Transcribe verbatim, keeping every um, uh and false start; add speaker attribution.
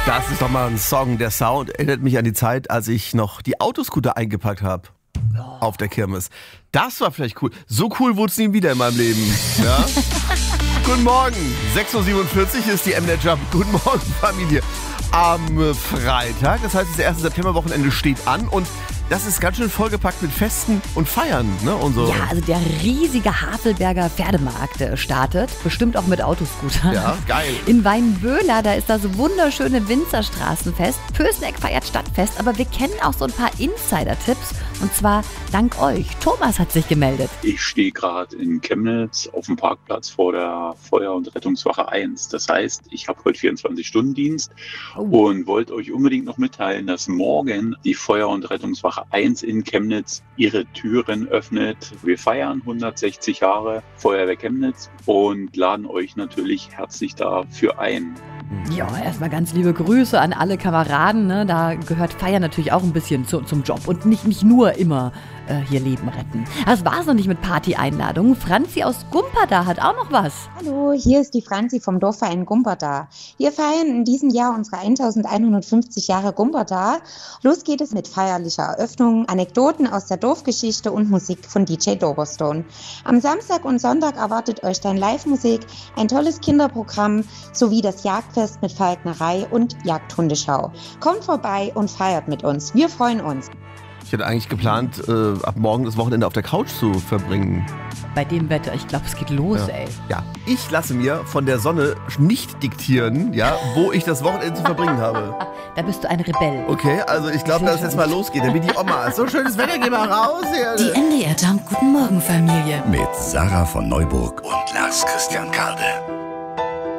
Speaker 1: Das ist doch mal ein Song. Der Sound erinnert mich an die Zeit, als ich noch die Autoscooter eingepackt habe. Auf der Kirmes. Das war vielleicht cool. So cool wurde es nie wieder in meinem Leben. Ja? Guten Morgen. sechs Uhr siebenundvierzig ist die M-Net Jump. Guten Morgen, Familie. Am Freitag, das heißt, das erste Septemberwochenende steht an und das ist ganz schön vollgepackt mit Festen und Feiern, ne? Und so.
Speaker 2: Ja, also der riesige Havelberger Pferdemarkt äh, startet, bestimmt auch mit Autoscootern.
Speaker 1: Ja, geil.
Speaker 2: In Weinböhler, da ist das wunderschöne Winzerstraßenfest. Pößneck feiert Stadtfest, aber wir kennen auch so ein paar Insider-Tipps und zwar dank euch. Thomas hat sich gemeldet.
Speaker 3: Ich stehe gerade in Chemnitz auf dem Parkplatz vor der Feuer- und Rettungswache eins. Das heißt, ich habe heute vierundzwanzig-Stunden-Dienst oh. und wollte euch unbedingt noch mitteilen, dass morgen die Feuer- und Rettungswache eins in Chemnitz ihre Türen öffnet. Wir feiern hundertsechzig Jahre Feuerwehr Chemnitz und laden euch natürlich herzlich dafür ein.
Speaker 2: Ja, erstmal ganz liebe Grüße an alle Kameraden. Ne? Da gehört Feiern natürlich auch ein bisschen zu, zum Job und nicht, nicht nur immer äh, hier Leben retten. Das war's noch nicht mit Party-Einladungen. Franzi aus Gumperda hat auch noch was.
Speaker 4: Hallo, hier ist die Franzi vom Dorfverein Gumperda. Wir feiern in diesem Jahr unsere elfhundertfünfzig Jahre Gumperda. Los geht es mit feierlicher Eröffnung, Anekdoten aus der Dorfgeschichte und Musik von D J Doberstone. Am Samstag und Sonntag erwartet euch dann Live-Musik, ein tolles Kinderprogramm sowie das Jagdfest mit Falknerei und Jagdhundeschau. Kommt vorbei und feiert mit uns. Wir freuen uns.
Speaker 1: Ich hätte eigentlich geplant, äh, ab morgen das Wochenende auf der Couch zu verbringen.
Speaker 2: Bei dem Wetter, ich glaube, es geht los,
Speaker 1: ja.
Speaker 2: ey.
Speaker 1: Ja, ich lasse mir von der Sonne nicht diktieren, ja, wo ich das Wochenende zu verbringen habe.
Speaker 2: Da bist du ein Rebell.
Speaker 1: Okay, also ich glaube, dass es jetzt mal losgeht. Dann wie die Oma. So schönes Wetter, geh mal raus hier.
Speaker 5: Die M D R Jump Guten Morgen Familie.
Speaker 6: Mit Sarah von Neuburg und Lars Christian Karde.